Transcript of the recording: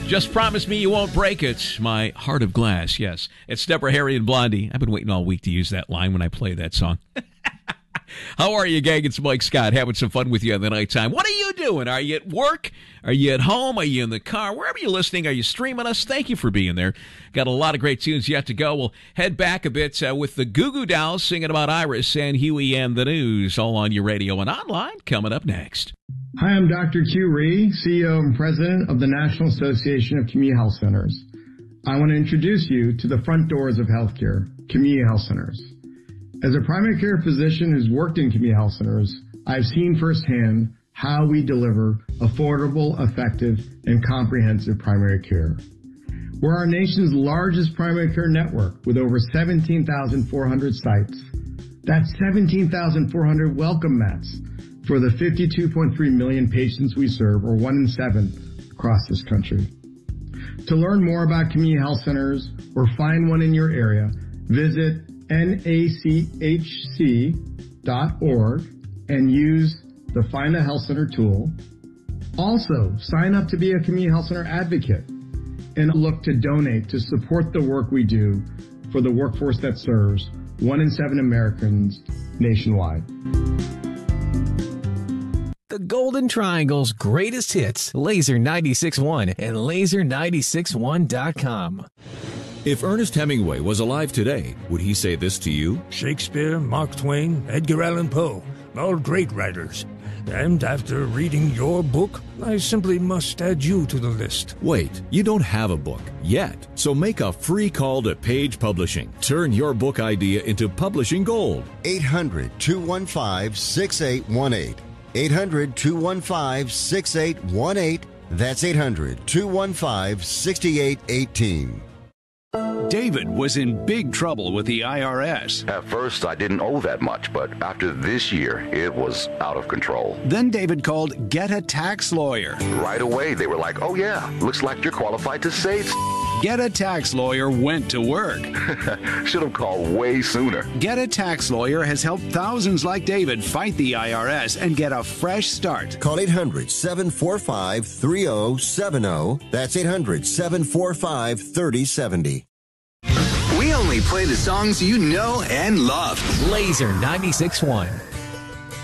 Just promise me you won't break it. My heart of glass, yes. It's Deborah, Harry, and Blondie. I've been waiting all week to use that line when I play that song. How are you, gang? It's Mike Scott having some fun with you in the nighttime. What are you doing? Are you at work? Are you at home? Are you in the car? Wherever you're listening, are you streaming us? Thank you for being there. Got a lot of great tunes yet to go. We'll head back a bit with the Goo Goo Dolls singing about Iris and Huey and the news, all on your radio and online, coming up next. Hi, I'm Dr. Q Rhee, CEO and President of the National Association of Community Health Centers. I want to introduce you to the front doors of healthcare, community health centers. As a primary care physician who's worked in community health centers, I've seen firsthand how we deliver affordable, effective, and comprehensive primary care. We're our nation's largest primary care network with over 17,400 sites. That's 17,400 welcome mats for the 52.3 million patients we serve, or 1 in 7 across this country. To learn more about community health centers or find one in your area, visit NACHC.org and use the Find a Health Center tool. Also, sign up to be a community health center advocate and look to donate to support the work we do for the workforce that serves 1 in 7 Americans nationwide. The Golden Triangle's greatest hits, Laser 96.1 and Laser961.com. If Ernest Hemingway was alive today, would he say this to you? Shakespeare, Mark Twain, Edgar Allan Poe, all great writers. And after reading your book, I simply must add you to the list. Wait, you don't have a book yet. So make a free call to Page Publishing. Turn your book idea into publishing gold. 800-215-6818. 800-215-6818. That's 800-215-6818. David was in big trouble with the IRS. At first, I didn't owe that much, but after this year, it was out of control. Then David called Get a Tax Lawyer. Right away, they were like, oh yeah, looks like you're qualified to save. Get a Tax Lawyer went to work. Should have called way sooner. Get a Tax Lawyer has helped thousands like David fight the IRS and get a fresh start. Call 800-745-3070. That's 800-745-3070. We only play the songs you know and love. Laser 96.1.